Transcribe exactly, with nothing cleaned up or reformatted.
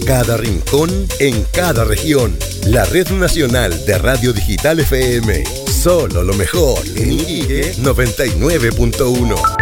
cada rincón, en cada región. La Red Nacional de Radio Digital F M. Solo lo mejor en Iquique noventa y nueve punto uno.